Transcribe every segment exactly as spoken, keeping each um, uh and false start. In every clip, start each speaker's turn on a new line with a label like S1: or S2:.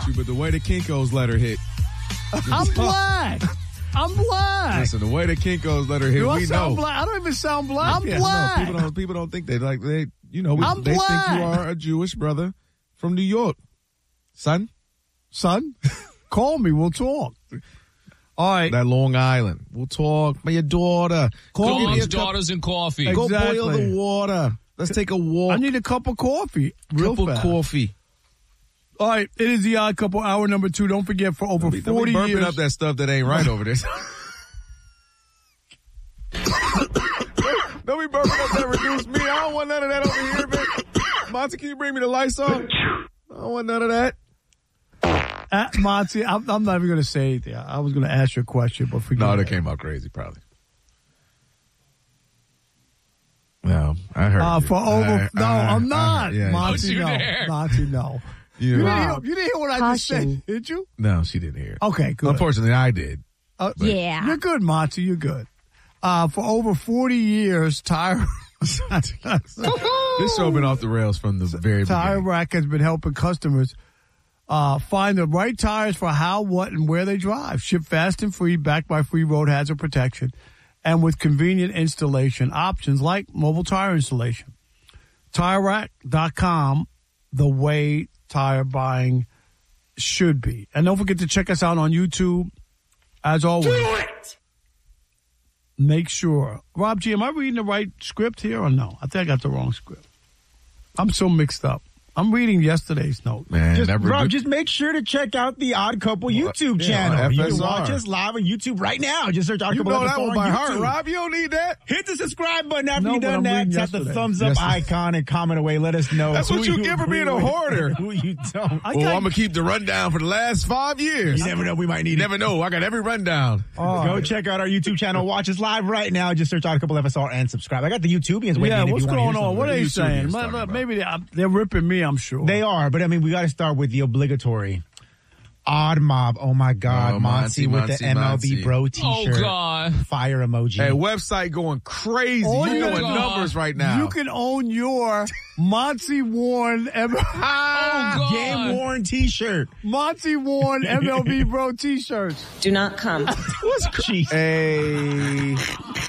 S1: you, but the way the Kinko's let her hit.
S2: I'm black. I'm black.
S1: Listen, the way the Kinko's let her hit,
S2: Do I
S1: we
S2: sound
S1: know.
S2: black? I don't even sound black. I'm
S1: Yeah,
S2: black.
S1: No, people don't. People don't think they like they. You know, we,
S2: I'm
S1: they
S2: black.
S1: think you are a Jewish brother from New York, son.
S2: Son, call me. We'll talk. All right.
S1: That Long Island. We'll talk. My your daughter.
S2: Call
S1: Go
S2: me.
S1: get me a
S3: Dogs, daughters, and coffee.
S1: cup- Go
S2: Exactly.
S1: boil the water. Let's take a walk.
S2: I need a cup of coffee. Real
S1: cup of
S2: fast.
S1: coffee.
S2: All right. It is the Odd Couple hour number two. Don't forget, for over
S1: Don't be, don't
S2: forty
S1: be burping
S2: years.
S1: up that stuff that ain't right over there. Don't be burping up that reduced meat. I don't want none of that over here, man. Monty, can you bring me the Lysol? I don't want none of that.
S2: At Monty, I'm, I'm not even going to say anything. I was going to ask you a question, but forget
S1: No,
S2: it.
S1: that came out crazy, probably. No, I heard
S2: Uh,
S1: you.
S2: for over,
S1: I-
S2: no,
S1: I-
S2: I'm
S1: I-
S2: not.
S1: yeah,
S2: Monty,
S3: Don't you
S2: no.
S3: dare.
S2: Monty, no.
S1: you-
S2: You didn't, hear,
S4: Rob,
S2: you didn't hear what I just
S4: caution.
S2: said, did you?
S1: No, she didn't hear it.
S2: Okay, good.
S1: Unfortunately, I did.
S2: Uh,
S4: Yeah.
S2: You're good, Monty. You're good. Uh, for over forty years, Tire
S1: This show been off the rails from the very
S2: Tire
S1: beginning.
S2: Rack has been helping customers uh, find the right tires for how, what, and where they drive. Ship fast and free, backed by free road hazard protection, and with convenient installation options like mobile tire installation. Tire Rack dot com, the way tire buying should be. And don't forget to check us out on YouTube. As always, do it. Make sure. Rob G, am I reading the right script here or no? I think I got the wrong script. I'm so mixed up. I'm reading yesterday's note.
S1: Man,
S5: Just,
S1: that
S5: Rob,
S1: redu-
S5: just make sure to check out the Odd Couple YouTube
S1: yeah,
S5: channel. You
S1: F S
S5: can
S1: R.
S5: watch us live on YouTube right now. Just search Odd
S1: you
S5: Couple
S1: know
S5: F S
S1: that
S5: R
S1: one
S5: on
S1: by
S5: YouTube.
S1: heart, Rob. You don't need that.
S5: Hit the subscribe button after
S2: No,
S5: you've
S2: but
S5: done
S2: I'm
S5: that.
S2: reading
S5: Tap the
S2: yesterday.
S5: thumbs up
S1: Yes.
S5: icon and comment away. Let us know.
S1: That's
S5: who
S1: what you get for
S5: agree
S1: being a
S5: with
S1: hoarder.
S5: and Who you don't.
S2: I
S1: Well,
S2: got-
S1: I'm going to keep the rundown for the last five years.
S5: You never know. We might need
S1: You
S5: it.
S1: never know. I got every rundown.
S2: All
S5: Go
S2: right.
S5: check out our YouTube channel. Watch us live right now. Just search Odd Couple F S R and subscribe. I got the YouTubians waiting.
S2: Yeah,
S5: if
S2: what's
S5: you wanna hear
S2: going on?
S5: something.
S2: What are
S1: What
S2: they
S1: are
S2: saying?
S1: YouTubers
S2: Ma-
S1: talking
S2: ma-
S1: about?
S2: Maybe they, they're ripping me, I'm sure.
S5: They are, but I mean, we got to start with the obligatory Odd Mob. Oh my God,
S1: Oh,
S5: Monty,
S1: Monty,
S5: with
S1: Monty,
S5: the M L B
S1: Monty.
S5: Bro
S3: Oh,
S5: T-shirt,
S3: God.
S5: fire emoji.
S1: Hey, website going crazy.
S2: Oh,
S1: You're
S2: yeah.
S1: doing
S3: God.
S1: numbers right now.
S2: You can own your Monty Warren, M-
S3: Oh, God.
S5: Game worn T-shirt.
S2: Monty Warren M L B Bro t-shirts.
S4: Do not come.
S5: Jeez.
S1: Hey.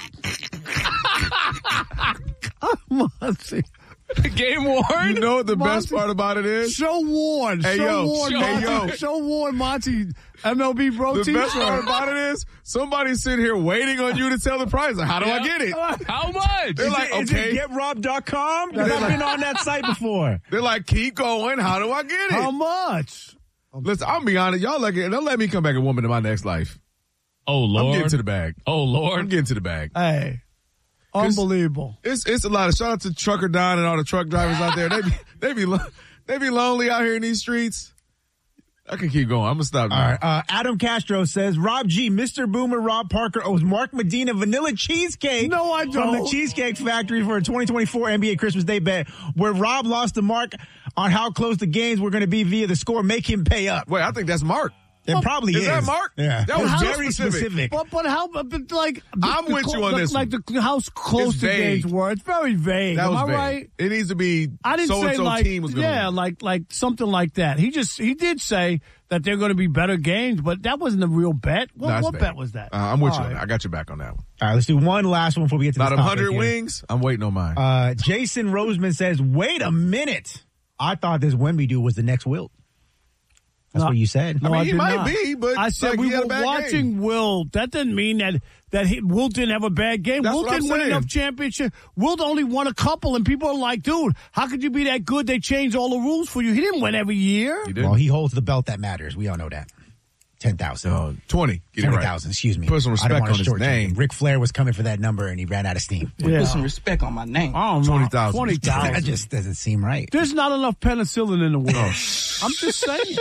S2: Monty.
S3: Game worn?
S1: You know what the
S2: Monty-
S1: best part about it is?
S2: Show Warren.
S1: Hey,
S2: show
S1: yo.
S2: Warren,
S3: Show-
S2: Monty.
S1: hey, yo.
S2: Show Warren, Monty M L B Bro
S1: The
S2: t-shirt.
S1: best part about it is somebody's sitting here waiting on you to tell the price. Like, how do I
S3: Yeah.
S1: get it?
S3: How much?
S1: They're like,
S5: Is
S1: okay.
S5: it get rob dot com? Because I've been on that site before.
S1: They're like, keep going. How do I get it?
S2: How much?
S1: Listen, I'll be honest. Y'all like it. Don't let me come back a woman in my next life.
S3: Oh,
S1: I'm
S3: Lord.
S1: getting to the bag.
S3: Oh,
S1: I'm
S3: Lord.
S1: getting to the bag.
S2: Hey. Unbelievable.
S1: It's it's a lot of shout out to Trucker Don and all the truck drivers out there. They be they be lo- they be lonely out here in these streets. I can keep going. I'm gonna stop.
S5: All
S1: now.
S5: right. Uh, Adam Castro says, Rob G, Mister Boomer Rob Parker owes Mark Medina vanilla cheesecake.
S2: No, I
S5: From
S2: don't.
S5: the Cheesecake Factory for a twenty twenty-four N B A Christmas Day bet, where Rob lost to Mark on how close the games were going to be via the score. Make him pay up.
S1: Wait, I think that's Mark.
S5: It probably is.
S1: Is that Mark?
S5: Yeah.
S1: That was
S5: It's
S1: very
S5: very
S1: specific.
S5: specific.
S2: But, but how, but like,
S1: I'm
S2: the
S1: with
S2: clo-
S1: you on
S2: the-
S1: this
S2: Like
S1: one.
S2: the how close
S1: It's
S2: the
S1: vague.
S2: games were. It's very vague.
S1: That
S2: Am
S1: was
S2: I
S1: vague.
S2: right?
S1: It needs to be.
S2: I didn't
S1: so
S2: say
S1: and so
S2: like,
S1: team was gonna
S2: yeah,
S1: win.
S2: like, like something like that. He just, he did say that they're going to be better games, but that wasn't a real bet. What,
S1: Nah, it's
S2: what
S1: vague.
S2: bet was that?
S1: Uh, I'm with
S2: All
S1: you on
S2: right.
S1: that. I got your back on that one.
S5: All right, let's do one last one before we get to
S1: Not
S5: this
S1: a
S5: topic
S1: hundred
S5: here.
S1: wings. I'm waiting on mine.
S5: Uh, Jason Roseman says, wait a minute. I thought this Wemby dude was the next Wilt. That's
S2: No.
S5: what you said.
S2: No,
S1: I mean, he
S2: did
S1: might
S2: not.
S1: be, but,
S2: I said
S1: like,
S2: we
S1: he had a
S2: were
S1: bad
S2: watching
S1: game.
S2: Will. That doesn't mean that that he, Will didn't have a bad game.
S1: That's
S2: Will
S1: what I'm
S2: didn't win
S1: saying.
S2: enough championship. Will only won a couple, and people are like, "Dude, how could you be that good? They changed all the rules for you. He didn't win every year."
S1: He did.
S5: Well, he holds the belt that matters. We all know that. ten thousand.
S1: Uh, twenty. Get it
S5: twenty
S1: right.
S5: thousand, excuse me.
S1: Put some
S5: I
S1: respect
S5: don't want
S1: on
S5: to
S1: his
S5: shortchange
S1: name.
S5: him. Ric Flair was coming for that number, and he ran out of steam.
S2: Yeah.
S6: Put some respect on my name.
S2: I don't know.
S1: twenty thousand.
S2: Twenty
S5: That
S2: thousand.
S5: just doesn't seem right.
S2: There's not enough penicillin in the world. I'm just saying.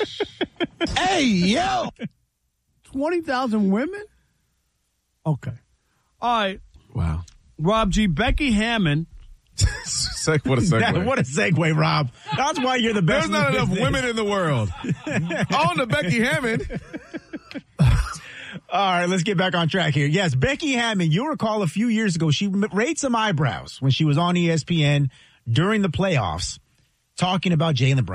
S5: Hey, yo!
S2: Twenty thousand women. Okay. All right.
S1: Wow.
S2: Rob G. Becky Hammond.
S1: Sec- what a
S5: That-
S1: segue.
S5: what a segue, Rob. That's why you're the best.
S1: There's not
S5: in the
S1: enough
S5: business.
S1: women in the world. On to Becky Hammond.
S5: All right, let's get back on track here. Yes, Becky Hammond, you'll recall a few years ago, she m- raised some eyebrows when she was on E S P N during the playoffs talking about Jaylen Brown.